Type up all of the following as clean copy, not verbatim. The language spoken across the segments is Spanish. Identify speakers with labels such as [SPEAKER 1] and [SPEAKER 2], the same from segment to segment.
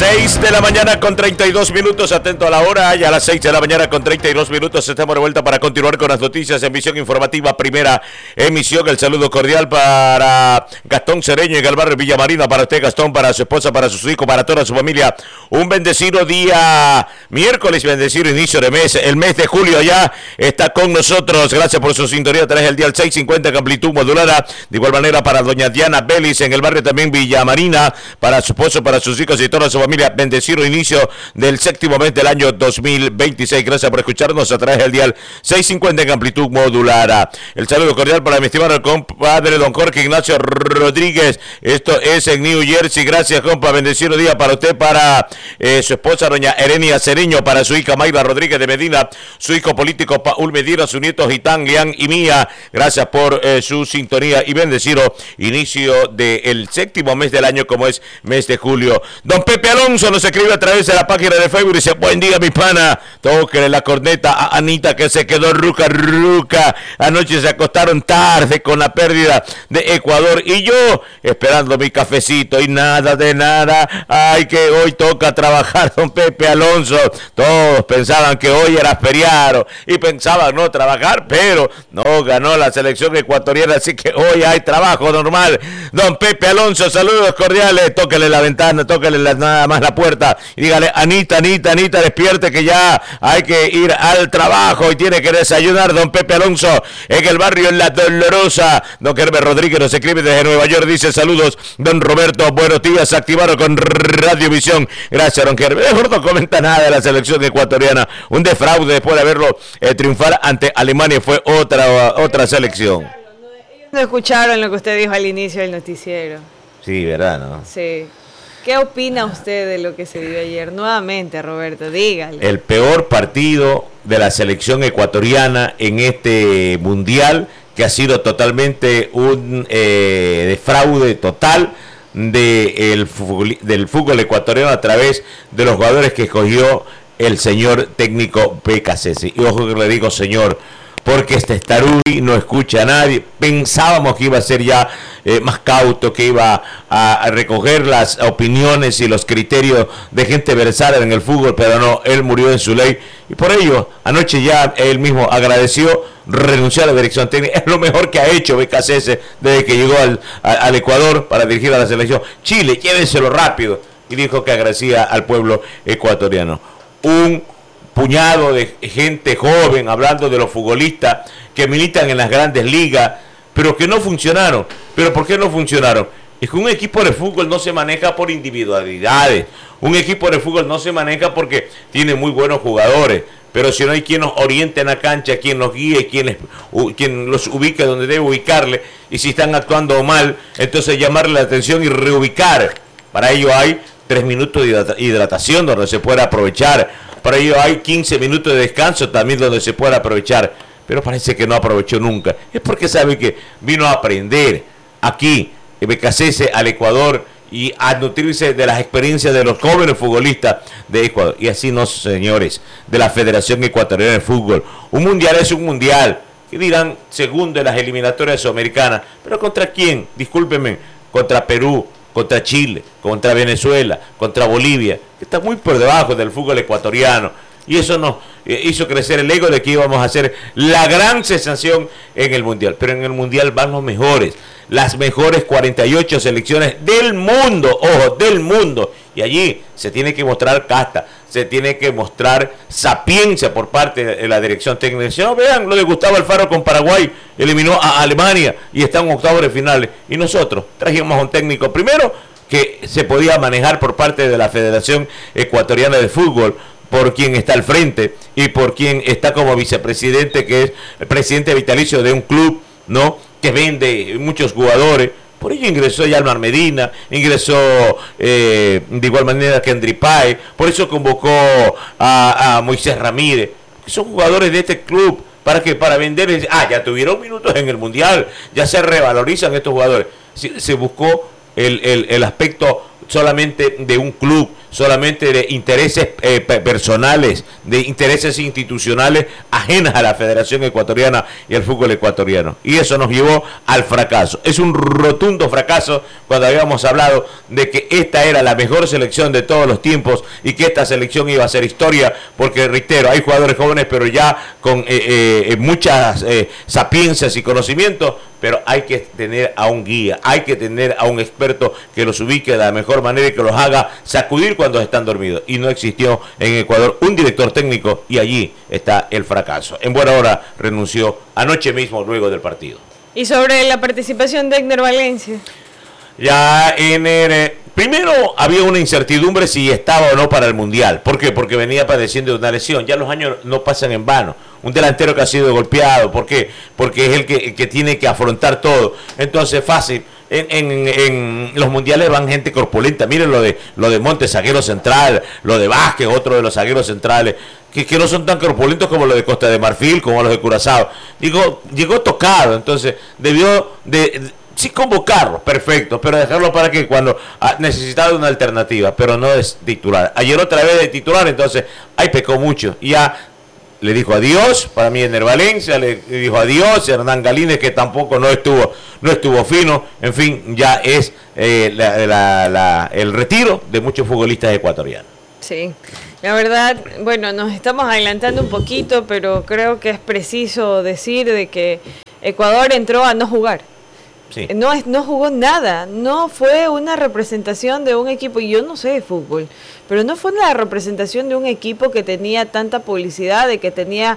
[SPEAKER 1] 6 de la mañana con 32 minutos, atento a la hora, ya a las 6 de la mañana con 32 minutos estamos de vuelta para continuar con las noticias en Visión Informativa, primera emisión. El saludo cordial para Gastón Cereño en el barrio Villa Marina, para usted Gastón, para su esposa, para sus hijos, para toda su familia. Un bendecido día miércoles, bendecido inicio de mes, el mes de julio ya está con nosotros. Gracias por su sintonía, trae el día al 650 en amplitud modulada. De igual manera para doña Diana Vélez en el barrio también Villa Marina, para su esposo, para sus hijos y toda su familia. Bendecido inicio del séptimo mes del año 2026. Gracias por escucharnos a través del dial 650 en amplitud modulada. El saludo cordial para mi estimado compadre don Jorge Ignacio Rodríguez. Esto es en New Jersey. Gracias, compa. Bendecido día para usted, para su esposa doña Erenia Cereño, para su hija Mayra Rodríguez de Medina, su hijo político Paul Medina, su nieto Gitán, Lian y Mía. Gracias por su sintonía y bendecido inicio del séptimo mes del año, como es mes de julio. Don Pepe Alonso nos escribe a través de la página de Facebook y dice: buen día, mi pana. Tóquele la corneta a Anita, que se quedó ruca. Anoche se acostaron tarde con la pérdida de Ecuador y yo esperando mi cafecito y nada de nada. Ay, que hoy toca trabajar, don Pepe Alonso. Todos pensaban que hoy era feriado y pensaban no trabajar, pero no ganó la selección ecuatoriana, así que hoy hay trabajo normal. Don Pepe Alonso, saludos cordiales. Tóquele la ventana, tóquele nada más la puerta y dígale: Anita, despierte, que ya hay que ir al trabajo y tiene que desayunar. Don Pepe Alonso en el barrio La Dolorosa. Don Kerber Rodríguez nos escribe desde Nueva York, dice: saludos, don Roberto, buenos días, activaron con Radiovisión. Gracias, don Kerber. Mejor no comenta nada de la selección ecuatoriana, un defraude después de verlo triunfar ante Alemania. Fue otra selección.
[SPEAKER 2] No escucharon lo que usted dijo al inicio del noticiero.
[SPEAKER 1] Sí, ¿verdad, no?
[SPEAKER 2] Sí. ¿Qué opina usted de lo que se vio ayer? Nuevamente, Roberto, dígale.
[SPEAKER 1] El peor partido de la selección ecuatoriana en este mundial, que ha sido totalmente un defraude total del fútbol ecuatoriano a través de los jugadores que escogió el señor técnico Becasese. Y ojo que le digo señor, porque este Starudi no escucha a nadie. Pensábamos que iba a ser ya más cauto, que iba a recoger las opiniones y los criterios de gente versada en el fútbol, pero no, él murió en su ley. Y por ello, anoche ya él mismo agradeció, renunció a la dirección técnica. Es lo mejor que ha hecho Becasese desde que llegó al Ecuador para dirigir a la selección. Chile, llévenselo rápido. Y dijo que agradecía al pueblo ecuatoriano. Un puñado de gente joven, hablando de los futbolistas que militan en las grandes ligas, pero que no funcionaron. ¿Pero por qué no funcionaron? Es que un equipo de fútbol no se maneja por individualidades. Un equipo de fútbol no se maneja porque tiene muy buenos jugadores, pero si no hay quien los oriente en la cancha, quien los guíe, quien los ubique donde debe ubicarle, y si están actuando mal, entonces llamarle la atención y reubicar. Para ello hay 3 minutos de hidratación donde se puede aprovechar. Para ello hay 15 minutos de descanso también donde se puede aprovechar. Pero parece que no aprovechó nunca. Es porque sabe que vino a aprender aquí, Becasese, al Ecuador, y a nutrirse de las experiencias de los jóvenes futbolistas de Ecuador. Y así no, señores, de la Federación Ecuatoriana de Fútbol. Un mundial es un mundial. ¿Qué dirán segundo en las eliminatorias sudamericanas? ¿Pero contra quién? Discúlpenme, contra Perú, contra Chile, contra Venezuela, contra Bolivia, que está muy por debajo del fútbol ecuatoriano. Y eso nos hizo crecer el ego de que íbamos a hacer la gran sensación en el Mundial. Pero en el Mundial van los mejores, las mejores 48 selecciones del mundo, ojo, del mundo. Y allí se tiene que mostrar casta, se tiene que mostrar sapiencia por parte de la dirección técnica. Si no, vean lo de Gustavo Alfaro con Paraguay, eliminó a Alemania y está en octavos de finales. Y nosotros trajimos a un técnico primero que se podía manejar por parte de la Federación Ecuatoriana de Fútbol, por quien está al frente y por quien está como vicepresidente, que es el presidente vitalicio de un club, ¿no?, que vende muchos jugadores. Por ello ingresó Yalmar Medina, ingresó de igual manera que Kendry Páez, por eso convocó a Moisés Ramírez, que son jugadores de este club, para vender. Ya tuvieron minutos en el Mundial, ya se revalorizan estos jugadores. Se buscó el aspecto solamente de un club, solamente de intereses personales, de intereses institucionales ajenas a la Federación Ecuatoriana y al fútbol ecuatoriano. Y eso nos llevó al fracaso. Es un rotundo fracaso cuando habíamos hablado de que esta era la mejor selección de todos los tiempos y que esta selección iba a ser historia, porque reitero, hay jugadores jóvenes pero ya con muchas sapiencias y conocimientos, pero hay que tener a un guía, hay que tener a un experto que los ubique de la mejor manera y que los haga sacudir cuando están dormidos. Y no existió en Ecuador un director técnico y allí está el fracaso. En buena hora renunció anoche mismo luego del partido.
[SPEAKER 2] ¿Y sobre la participación de Edner Valencia?
[SPEAKER 1] Ya en el... Primero había una incertidumbre si estaba o no para el Mundial. ¿Por qué? Porque venía padeciendo de una lesión. Ya los años no pasan en vano. Un delantero que ha sido golpeado. ¿Por qué? Porque es el que tiene que afrontar todo. Entonces, fácil. En los mundiales van gente corpulenta. Miren lo de Montes, zaguero central. Lo de Vázquez, otro de los zagueros centrales. Que no son tan corpulentos como los de Costa de Marfil, como los de Curazao. Llegó tocado. Entonces, debió de sí convocarlo, perfecto, pero dejarlo para que cuando necesitaba una alternativa, pero no es titular. Ayer otra vez de titular, entonces ahí pecó mucho. Y ya le dijo adiós, para mí Edner Valencia, le dijo adiós, Hernán Galíndez, que tampoco no estuvo fino. En fin, ya es el retiro de muchos futbolistas ecuatorianos.
[SPEAKER 2] Sí, la verdad, bueno, nos estamos adelantando un poquito, pero creo que es preciso decir de que Ecuador entró a no jugar. Sí. No jugó nada, no fue una representación de un equipo, y yo no sé de fútbol, pero no fue una representación de un equipo que tenía tanta publicidad, de que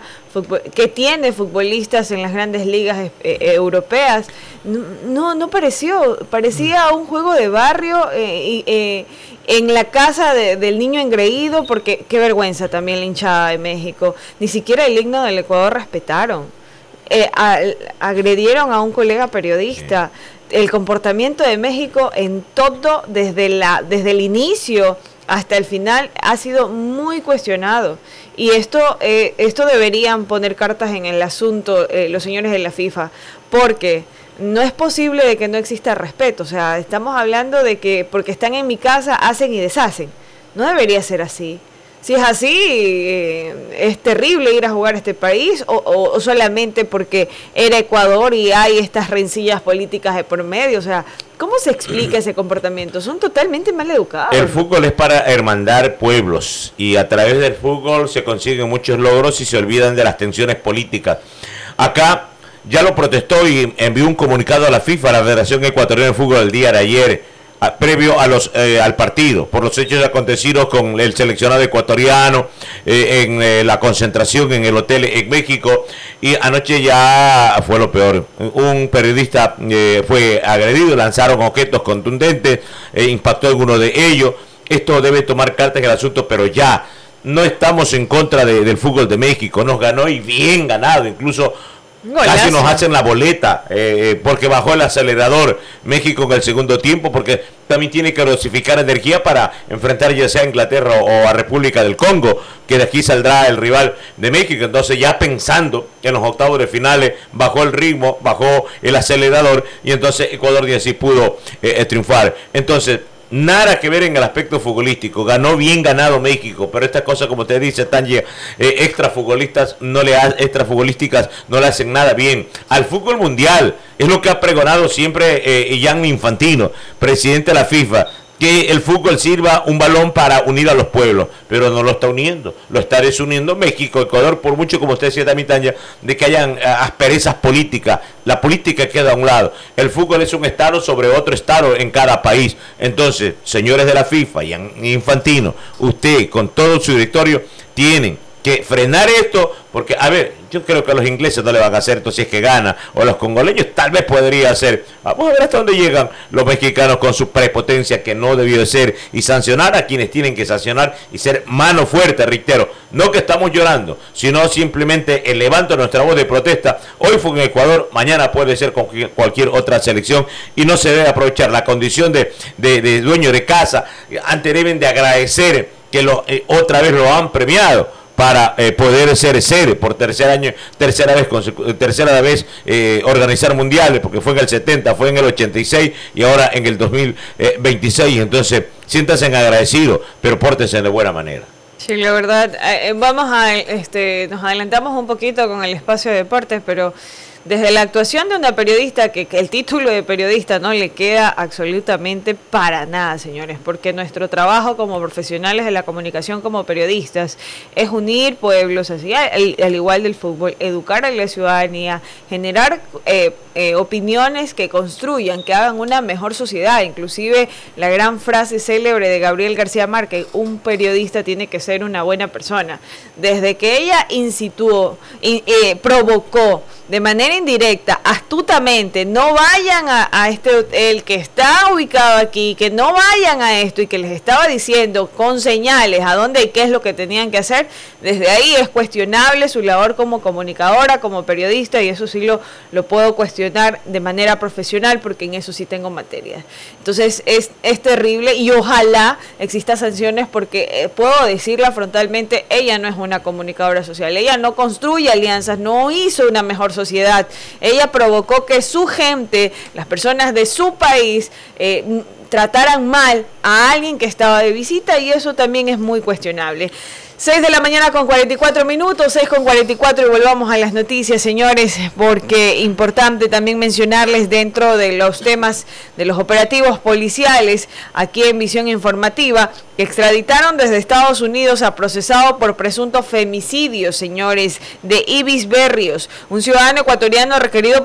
[SPEAKER 2] tiene futbolistas en las grandes ligas europeas. No parecía un juego de barrio en la casa del niño engreído, porque qué vergüenza también la hinchada de México, ni siquiera el himno del Ecuador respetaron. Agredieron a un colega periodista. Sí. El comportamiento de México en todo, desde el inicio hasta el final, ha sido muy cuestionado. Y esto deberían poner cartas en el asunto los señores de la FIFA, porque no es posible de que no exista respeto. O sea, estamos hablando de que porque están en mi casa hacen y deshacen. No debería ser así. Si es así, ¿es terrible ir a jugar a este país o solamente porque era Ecuador y hay estas rencillas políticas de por medio? O sea, ¿cómo se explica ese comportamiento? Son totalmente mal educados.
[SPEAKER 1] El fútbol es para hermandar pueblos y a través del fútbol se consiguen muchos logros y se olvidan de las tensiones políticas. Acá ya lo protestó y envió un comunicado a la FIFA, a la Federación Ecuatoriana de Fútbol, el día de ayer, previo al partido, por los hechos acontecidos con el seleccionado ecuatoriano en la concentración en el hotel en México. Y anoche ya fue lo peor. Un periodista fue agredido, lanzaron objetos contundentes, impactó alguno de ellos. Esto debe tomar cartas en el asunto, pero ya no estamos en contra del fútbol de México. Nos ganó y bien ganado, incluso casi nos hacen la boleta porque bajó el acelerador México en el segundo tiempo, porque también tiene que dosificar energía para enfrentar ya sea a Inglaterra o a República del Congo, que de aquí saldrá el rival de México. Entonces ya pensando que en los octavos de finales bajó el ritmo, bajó el acelerador y entonces Ecuador ya sí pudo triunfar. Entonces nada que ver en el aspecto futbolístico, ganó bien ganado México, pero estas cosas, como usted dice, Tanya, extrafutbolísticas no le hacen nada bien al fútbol mundial. Es lo que ha pregonado siempre Gianni Infantino, presidente de la FIFA, que el fútbol sirva un balón para unir a los pueblos, pero no lo está uniendo, lo está desuniendo México, Ecuador, por mucho, como usted decía también, Tanya, de que hayan asperezas políticas. La política queda a un lado, el fútbol es un estado sobre otro estado en cada país. Entonces, señores de la FIFA y Infantino, usted con todo su directorio tienen que frenar esto, porque, a ver, yo creo que a los ingleses no le van a hacer esto si es que gana, o a los congoleños tal vez podría hacer. Vamos a ver hasta dónde llegan los mexicanos con su prepotencia, que no debió de ser, y sancionar a quienes tienen que sancionar y ser mano fuerte, reitero. No que estamos llorando, sino simplemente elevando nuestra voz de protesta. Hoy fue en Ecuador, mañana puede ser con cualquier otra selección, y no se debe aprovechar la condición de dueño de casa. Antes deben de agradecer que otra vez lo han premiado, para poder ser sede por tercera vez organizar mundiales, porque fue en el 70, fue en el 86 y ahora en el 2026. Entonces, siéntanse agradecidos, pero pórtense de buena manera.
[SPEAKER 2] Sí, la verdad, nos adelantamos un poquito con el espacio de deportes, pero desde la actuación de una periodista, que el título de periodista no le queda absolutamente para nada, señores, porque nuestro trabajo como profesionales de la comunicación, como periodistas, es unir pueblos, así al igual del fútbol, educar a la ciudadanía, generar opiniones que construyan, que hagan una mejor sociedad. Inclusive la gran frase célebre de Gabriel García Márquez: un periodista tiene que ser una buena persona. Desde que ella provocó de manera indirecta, astutamente, no vayan a este hotel que está ubicado aquí, que no vayan a esto, y que les estaba diciendo con señales a dónde y qué es lo que tenían que hacer, desde ahí es cuestionable su labor como comunicadora, como periodista, y eso sí lo puedo cuestionar de manera profesional, porque en eso sí tengo materia. Entonces es terrible, y ojalá existan sanciones, porque puedo decirla frontalmente, ella no es una comunicadora social, ella no construye alianzas, no hizo una mejor sociedad. Ella provocó que su gente, las personas de su país, trataran mal a alguien que estaba de visita, y eso también es muy cuestionable. 6 de la mañana con 44 minutos, 6 con 44, y volvamos a las noticias, señores, porque importante también mencionarles dentro de los temas de los operativos policiales aquí en Visión Informativa, que extraditaron desde Estados Unidos a procesado por presunto femicidio, señores, de Ibis Berrios, un ciudadano ecuatoriano requerido por